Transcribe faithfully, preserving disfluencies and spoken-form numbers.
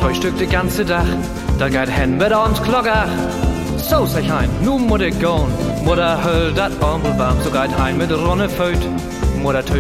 Frühstück de ganze Tag, da geht hen mit abends Glocker. So sag ich ein, nu muss ich gehen, Mutter höll dat Armbel warm, so geht hein mit Ronne Föt. Mutter